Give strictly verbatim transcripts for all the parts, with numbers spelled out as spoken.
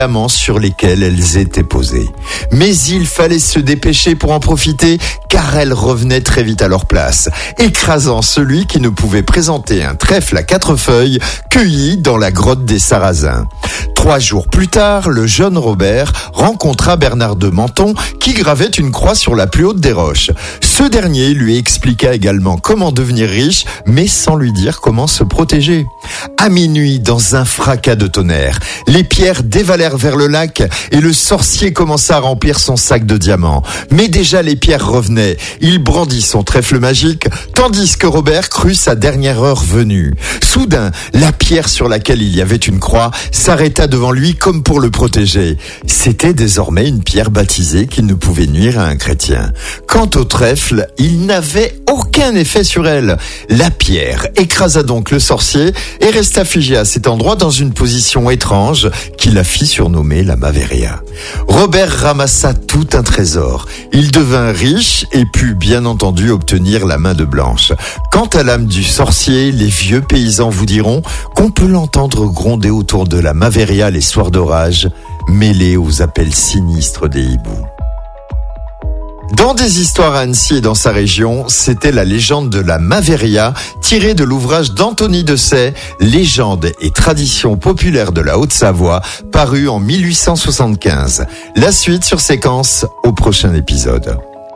sur lesquels elles étaient posées. Mais il fallait se dépêcher pour en profiter, car elles revenaient très vite à leur place, écrasant celui qui ne pouvait présenter un trèfle à quatre feuilles cueilli dans la grotte des Sarrasins. Trois jours plus tard, le jeune Robert rencontra Bernard de Menthon qui gravait une croix sur la plus haute des roches. Ce dernier lui expliqua également comment devenir riche, mais sans lui dire comment se protéger. À minuit, dans un fracas de tonnerre, les pierres dévalèrent vers le lac et le sorcier commença à remplir son sac de diamants. Mais déjà les pierres revenaient. Il brandit son trèfle magique, tandis que Robert crut sa dernière heure venue. Soudain, la pierre sur laquelle il y avait une croix s'arrêta devant lui comme pour le protéger. C'était désormais une pierre baptisée qui ne pouvait nuire à un chrétien. Quant au trèfle, il n'avait aucun effet sur elle. La pierre écrasa donc le sorcier et resta figé à cet endroit dans une position étrange qui la fit surnommer la Maveria. Robert ramassa tout un trésor. Il devint riche et put bien entendu obtenir la main de Blanche. Quant à l'âme du sorcier, les vieux paysans vous diront qu'on peut l'entendre gronder autour de la Maveria les soirs d'orage, mêlés aux appels sinistres des hiboux. Dans des histoires à Annecy et dans sa région, c'était la légende de la Maveria, tirée de l'ouvrage d'Anthony Dessay, Légendes et traditions populaires de la Haute-Savoie, paru en mille huit cent soixante-quinze. La suite sur Séquence au prochain épisode.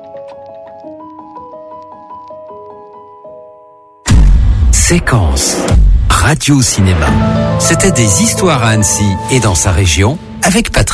Séquence Radio Cinéma. C'était des histoires à Annecy et dans sa région avec Patrick.